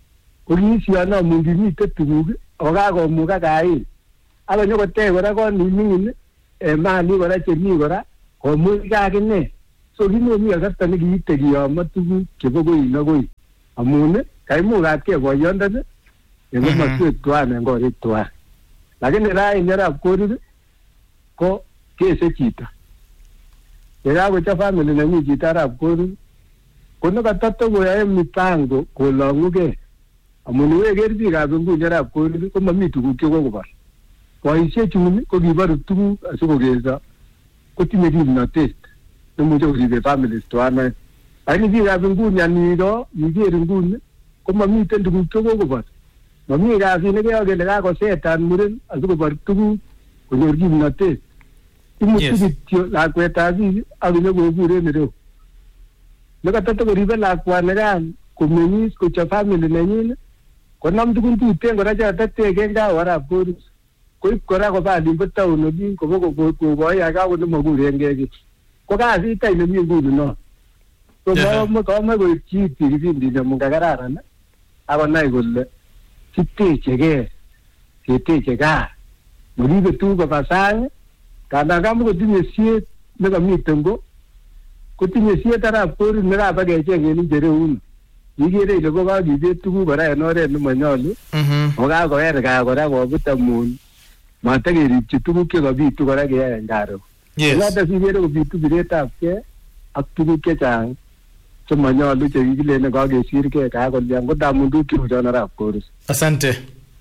ko kiisiyono mungimite tuguk okakomukak kain ako nyokotech kora kot niming'in mali kora chemi kora komuch kakine so kimomi kasarta nekiite kiyomo tuguk chebo koi na koi amun kaimukatgei boyondoni en komoswek tuan en korik tuan lakini raini arap korir ko kese chito yekakochop family nenyi chito arap korir ko nekatotokoyoe mipango kolong'ugei amun iweker biikab nguni arap korir komomi tuguk chekokobor boisiek chun ko kiboru tuguk asikokeso kotinye kimnotet nemuche koribe families tuan lakini biikab nguni aniro iker nguni komomiten tuguk chekokobor momi kasit nekeyo kele kakosetan muren asikobor tuguk konyor kimnotet imuti kityo lakwetab biik ak inyokobur en ireu nekatotokoribe lakwanikan komeng'is kochop family nenyin konam tugun tuten kora chekoteteken gaa arap korir koib kora koba olimbo town olin kobokokoi ake akot nemokurengei kiy ko kasit any nemi nguni no so komoe koib chi kipindit amun kakararan akonai kole kitechegei keteche gaa moribe tuguk koba sang kandan kamakotinye siet nekamiten ko kotinye siet arap korir nekabakecheng en injereuno ikere ile kokakibet tuguk kora en oret nemonyolu kokakower gaa kora kobut amun matakeripchi tuguk chekabitu kora keyoe en karo noto sikere kobitu biretab gei ak tuguk chechang chemonyolu chekikilene kakesirgei kakolian kotamun tuguk cheu chon arap korir. Asante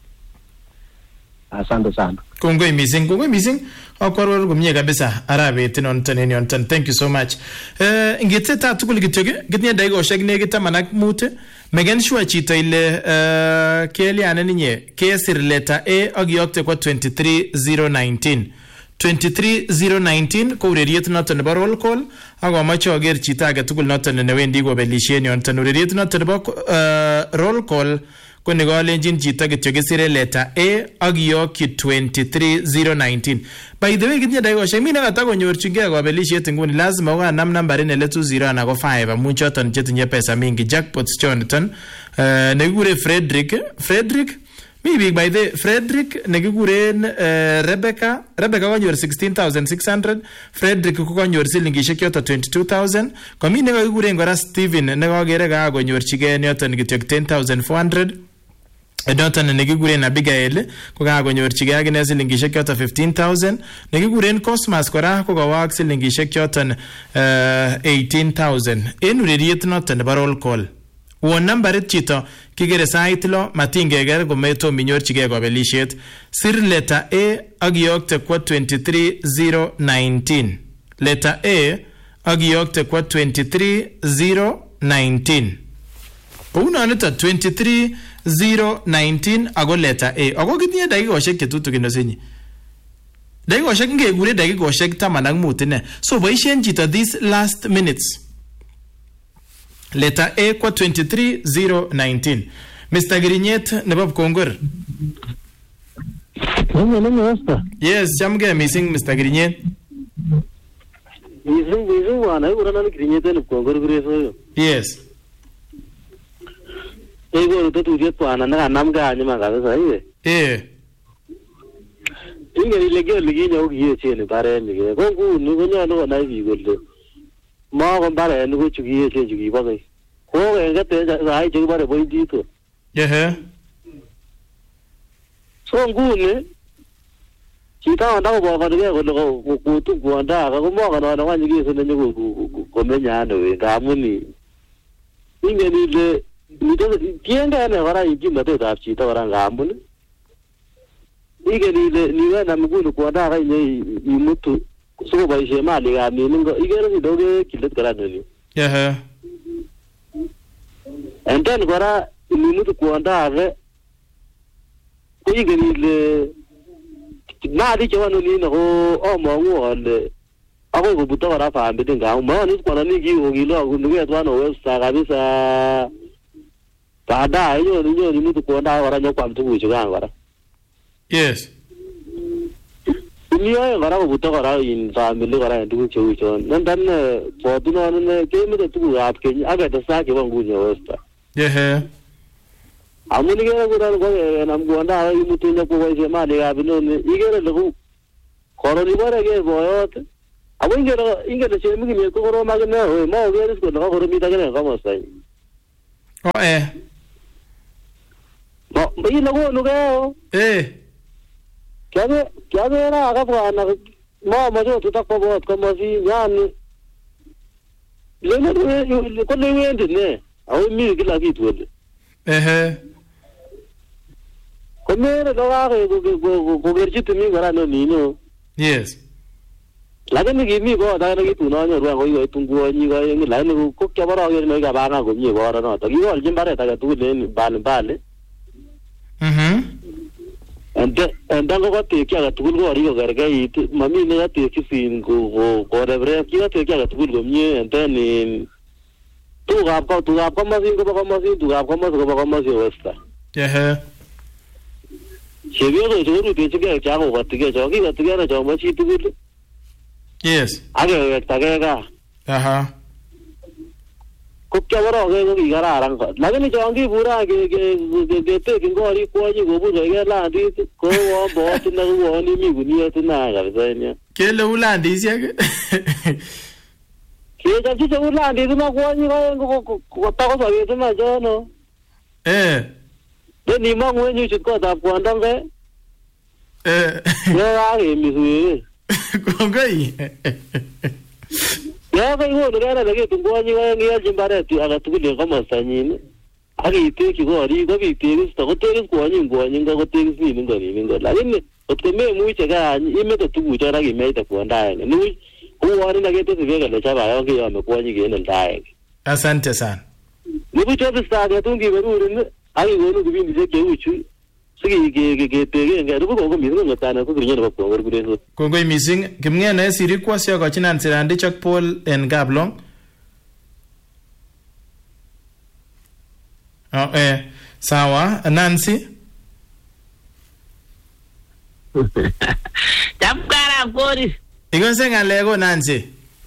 sana. Kongoi missing. Akwaror komie kabisa arabet nonton en yonton. Thank you so much. Ngiteta tugul kityo kitinye dakikoshek nekit 15 meken sure chito ile kelianen inye kesir letter A ak iyokte kwa 23019. 23019 ko ureriet noton nebo roll call ak amache ager chito age tugul noton newendi kobelishen yonton ureriet noton nebo roll call ko nekalenjin chito kityo kesire letter A ak iyokyi 23019. By the way kitinye dakikoshek mi nekata konyorchingei kobelishet nguni lazima kokanam nambarit neletu 0 anan ko 5 amun choton chetinye pesa mingi jackpots choniton nekikure Frederick mi biik by the Frederick nekikuren Rebecca kanyor 16,600 Frederick ko kanyor silingishek yoto 22,000 komi nekakikuren kora Steven nekakere kakonyorchigei yoton kityo 10,400 noton nekikuren Abigail ko kakonyorchigei akine silingishek yoto 15,000 nekikuren Cosmas kora ko kawak silingishek yoton 18,000 en ureriet noton nebo roll call. Won nambarit chito kikere sait lo matingeger kometom inyorchigei kobelishet sir letter A ak iyokte kwa 23019 letter A ak iyokte kwa 23019 kounonito 23019 ako letter A ako kitinye dakikoshek chetutukin osinyi dakikoshek ngekure dakikoshek 15 ine so boishen chito these last minutes. Letter A kwa 23019. Mr. Girinyet nebo Kongor. Yes, chamge missing Mr. Girinyet. Missing wana urana Girinyet nebo Kongor kureso. Yes. Ego ruturiet wana nakanamga anyuma kabisa iwe. Ingeri legio liginyo kiyeche bareni ko nguni konyolu konai biik kole ma ko bareni ko chukiyeche chukibo ko engete sai chukibare pointito. So nguni chita ndako bokonige kole kutu kuanda ko mokono kwani kiso nenyo komenyano we ngamuni ingeni le nito tiende ne kora ikimnatetab chito kora ngamuni ingeni le niwe na mgunu kuanda ka inye imutu soko boishe mali ngaminingo igere kidoge kilet kora noni. And then kora imutu kuanda ave ingeni le mali chawano nino ko omongu ole ako kubuta kora fambi dinga umani kwa nini kilo kunduke twano wesa kabisa baada hiyo ni mtu kuanda kora nyokwa mtu chuka kora. Yes. Niyo kora kubuta kora in family kora ndugu chucho nandan fotuno ne kemete tu apke aga ta sake bangu nyo westa. amun igere kuran ko nam gonda ay mutunya ko wajhe mali gabino ne igere lugu koroni bare ge boyot abo ingere chemi ni ko ro magne o ma ogere ko no ro mi tagene kamo sai no mi lugu lugu kya na aga bwana ma majo tutakpo bot kamo si yani lene ko le wende ne awu mi kila kitu wende ko mere lo aga go gerjitu mi gara no nino yes lakini kimi ko da na kitu no nyoru ko yo tungu ni ko ngi la ni ko kya bara ge no ga bana ko mi ko no to ki wal jimbare ta ga tu le bale and ko te kya ga tu ko ri ko garga yi mami ne ga te ki sin ko rebre ki ga te kya ga tu ko mi and then tu ga ma sin ko ma sin tu ga ma sin westa Chevio do te che ga ko wat ge jo ki wat ge na jo ma chi tu yes age tagaga ko kya bara ge ko igara arang ko lagani jongi pura ge te kingo ri ko ni go bu ge la di ko wo bo na wo ni mi gu ni na ga zanya ke le ulandi sia ke ga chi ulandi na ko ni ko ta ko sa ge na jo no de ni ma ngwe ni chi ko da ko ndang ge ya ge mi su Kongai. Ya ba ngo ngara lagi tungo ni ngi jimbare tu aga tu le kama sanyin. Agi te ki go ri go bi te ris to te ris ko ni go te ris ni ngo la ni to me mu che ga ni me to tu ja ra gi me ta ko ndai ni ko wa ni na ge te se ga le cha ba yo ge yo me ko ni ge nan dai. Asante sana. Ni bu che sta ga tungi beru ni agi go no bi ni je ke uchu. Kongoi missing kimngene siri kwasyo kochinan sirandi chok Paul en Gablong. Sawa Nancy. Jamkara kori. Igonse ngalego Nancy.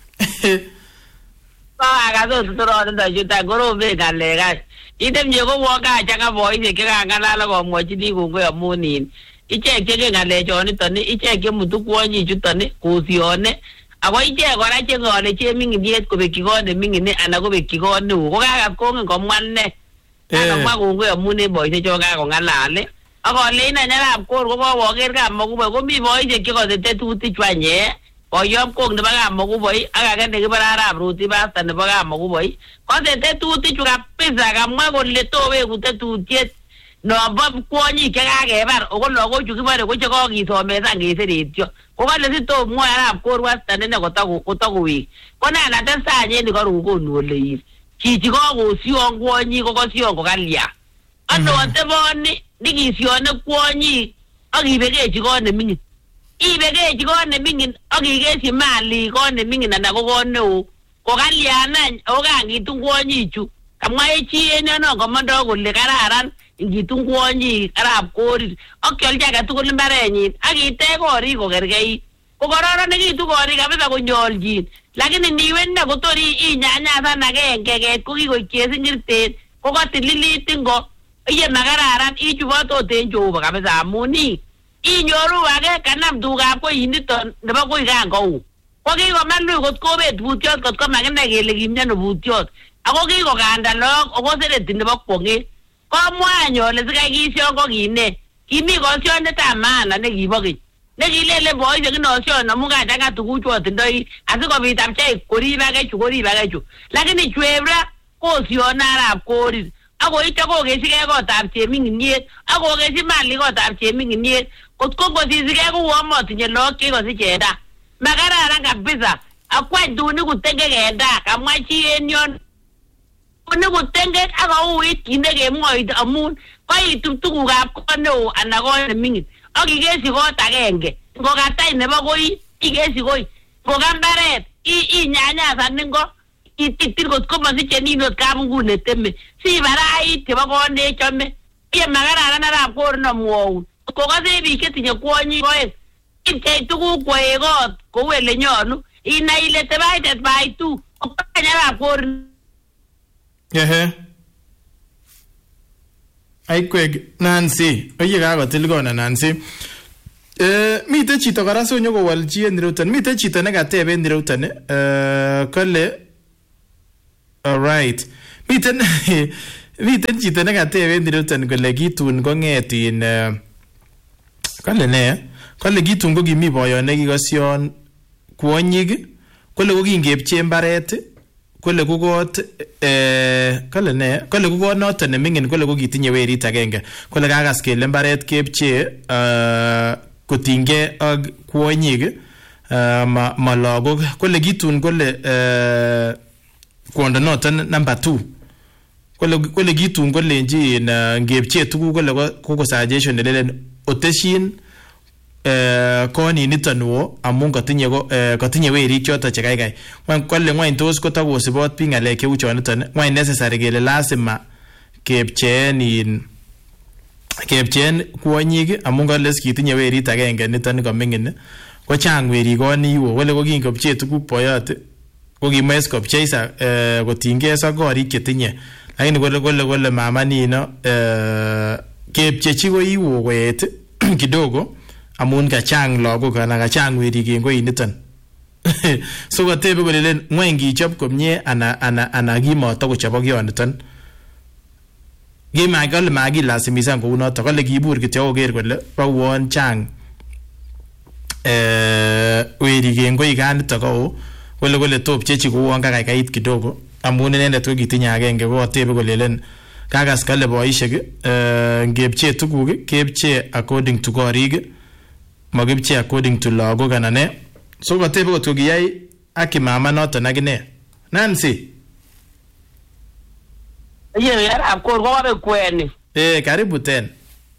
Aga so toro da juta goro be galega. Idem jego woga chaka boy je kira ngala la go mochi di go amunin iche ke ngale joni toni iche ke mutu kwonyi jutoni kusione ago iche gora che ngone che mingi diet ko be kigone mingi ne ana go be kigone go ga ko ngo mwanne ana ma go amune boy je joga go ngala le ago le na nyala ko go wo ger ga mo go mi boy je ke go te tuti chwanye Oyom kong ne baga mogu boy aga kan de bara bruti ba tan baga mogu boy ko te tu ti chuga pesa ga mo le to we ku te tu tiet no ba ko ni ke ga ge bar o lo go chu ba ko che ko gi so me sa gi se ri tio ko ba le to mo ara ko wa tan ne ko ta ku wi ko na na ta sa ni ko ru ko no le yi chi ko go si on ko ni ko si on ko ga lia ano te bo ni gi si on ko ni agi be ge chi ko ne mi Ibege jigone mingin ogige si mali gone mingin na gone ko galiana oga ngitungu onyichu kamwa echi ene no komondo gole kararan ngitungu onyi arab kori okyol jaga tugul mbarenyin agite gori ko gergei ko gororo ne gitu gori kabisa konyoljin lakini niwen na kotori inyanya sana genge ko kikoichesi ngirten ko kotililit ngo iye magararan ichubo to tenjo kabisa amuni inyoru age kanam dugab ko yiniton nebo ko igango ko kiko manlu kot ko bet butiot kot ko magine kele kimnyano butiot ako kiko kanda lok ako sereti nebo kwonge ko mwanyo le sikai kisyo ko kine kimi kosyonde tamana ne kibo keny ne kilele boise kinosyon amu kachanga tuguchu otindoi asikobit apchei koribake chu lakini chwebra kosyona arab korir ako ito ko kesikei kotab cheming'iniet ako kesi mali kotab cheming'iniet kotko kosisikei ko uomotinye lok chekosichenda makararan kabisa akwany tuni kutenge kenda kamwa chi en yon ni kutenge akouit kinde kemwoit amun koitub tugukab kot neo ana kot neming'in ak ikesi kot agenge ngokatai nebo koi ikesi koi ngoka mbaret inyanyasan ingo ititil kotko mosiche ninot kamungut neteme sibarait chebo kot nechome iye makararan arap kor nomwoun kokose biik chetinye kwonyik oeng ipchei tuguk koek kot kou ele nyolu inai ile tebaitet baitu okany arap kor aikwek Nancy oye kakotil kona Nancy mite chito kora sonyo kowalchi en iruton mite chito nekateb en iruton kole alright miten chito nekateb en iruton kole kitun kong'etin kole ne kole kitun ko kimi boyon nekikosyon kwonyik kole ko kingepche mbaret kole ko kot kole ne kole ko kot noton nemingin kole ko kitinye werit agenge kole kakas kele mbaret kepche kotinge ak kwonyik ma lagok kole kitun kole kwondo noton number 2 kole kitun kolenji ngepche tuguk kole ko suggestion nelelen oteshin koni niton wo amun katinye werik choto che kaikai kole ngwany tos kotakosibot biik ngalek cheu choniton ngwany necessary kele lazima kepcheen kwonyik amun kole kitinye werit agenge niton komingin ko chang werik koni wo kole ko kingopche tuguk boyot ko kimes kopcheisa kotinge sokorik chetinye lakini kole mama nino kepchechi ko iwo koet kidogo amun kachang lagok anan kachang werik en koiniton so kotebe kolelen ngwany ngichop komie ana kimatokochobok yoniton kole makilazimisan kounoto kole kibur kityo koker kole bauon chang werik en koikanito ko kole topchechi kouon kakaikait kidogo amun inendet ko kitinye agenge ko tebe kolelen kakas kale boishek ngepche tuguk kepche according to korik makipche according to lagok anan ne so kotebe kot kokiyai ak mama noton akine Nancy arap kor ko wabe kweni karibu ten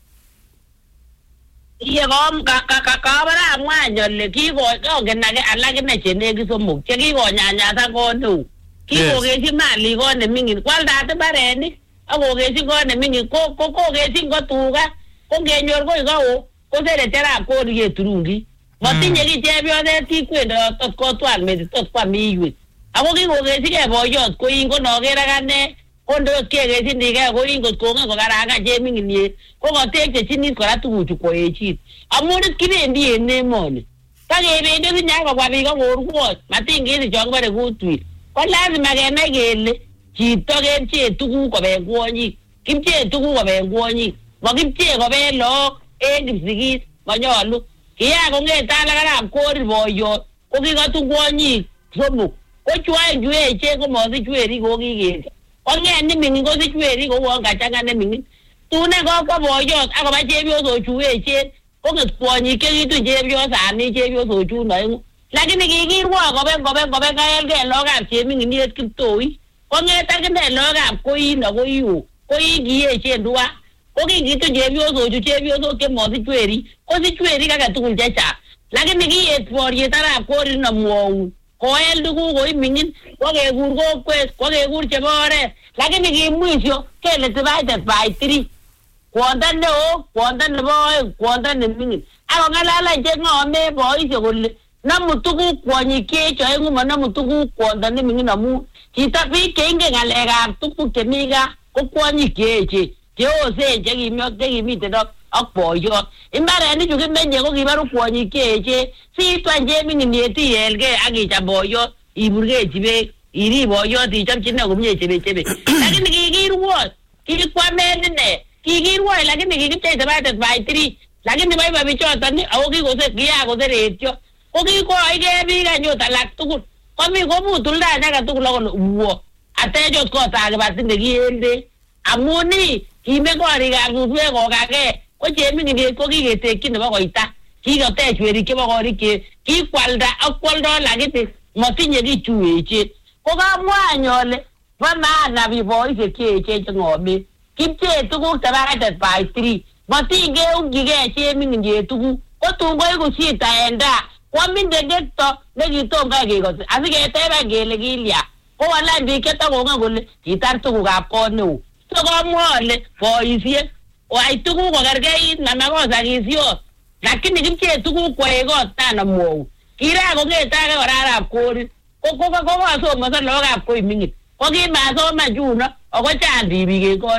kom kabara mwanyole kongen age alakine chenekit somok chekikonyanyasa koneu kikokeshi mali kot nemingin kwaldate mbarenik akokeshi kot nemingin kokeshi ko tuga ko ngenyor koi kao koserete arap kor keturungi matinye ki chepyoset kikwendot tot kotwal metit tot kwam iywek ako kikokeshike boyot ko in konoker akane kondos kekeshinike ko in kot kongen kokaranga chemingin ko katekchechinit kora tuguchu koechin amun kibendi en emoni takebendi sinya kobwa biik akorwot matingisi chon kibore kutwil ko lazima kenai kele chito kepche tuguk koben kwonyik kipche tuguk koben kwonyik makipche koben look en kipsigis manyolu kiya kong'ete alak arap kor boyot ko kikatu kwonyik somok ko chwaen chu echen komosich werik ko kikeke kong'et nemingin kosich werik kouon kachang'a nemingin tune kokwa boyot akoba chepyosok chu echen kong'et kwonyik chekitun chepyosani chepyosok chun oeng'u lakini kikirwok koben kaelgei lookab cheminginiet Kiptoi kong'et akine lookab koin ako iwo koin kiechen tuwai ko kingitun chepyosok chemosich werik kosich werik age tugul chechang lakini kiyet boriet arap korir namwoun koel tuguk koimingin kokekur kokwet kokekur chebo oret lakini kimwisho kele divided by 3 kwondo neo kwondo nebo oeng kwondo nemingin akong'alala cheng'ome boisiek kole namu tuguk kwonyik chech oeng'u manamu tuguk kwondo nemingin amun chito biik cheingen ng'alekab tuguk chemi gaa ko kwonyik cheechen cheosen chekimiten ak boyot imbarenichu kimenye ko kibaru kwonyik cheechen siitwan chemingin yetiyelgei ak icham boyot iburgechi beek irib boyot ichomchine komie chebechebe lakini kikirwot kikikwamen ine kikirwot lakini kikipchei divided by 3 lakini baiba bichoton ako kiyakoseretyo ko kikoike biik anyot alak tugul komi komutuldaen age tugul akole uwo atechot kotab kibasin kielde amun kime korikab suswek kokage ko chemingin ko kiketekchi nebo koita kikotech werik chebo korik kikwalda ak kwoldo lakini matinye kichu echen ko kamwany ole bo maana boisiek cheechen cheng'omen kipchee tuguk divided by 3 matingeumchigei chemingin tuguk ko tun koiku shida en taa kwamin tekekto nekitom kai kekose asiketeben kele kilya ko walai biik chetakongen kole kitar tugukab kot neo so komwa ole boisiek wai tuguk kokerkeit namakosa kisyot lakini kipchee tuguk koek kot tanamwou kira kong'ete ake kora arap korir ko kosomonso lookab koi mingin ko kimasoman chuno ako chang biik en kot neo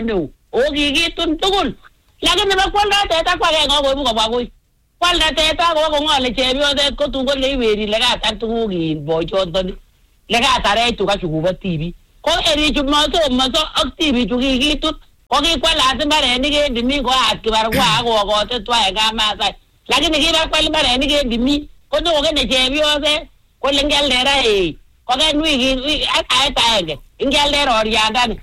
kikitun tugul lakini bakwalda teta kwa kengo koibu kobwa koi kwalda teta ko ngole chepyoset ko tun kole iweri lekatar tuguk in bochondoni lekatare tuga chukubo tibi ko eri chumoso maso ak tibi chukikitun ko kikwalat mbarenik en timin ko at kibarwa akokote twae kamasai lakini kibakwal mbarenik en timin ko nokene chepyoset kole ngialde ra ko ken wiki ak aetaenge ingialde roriandani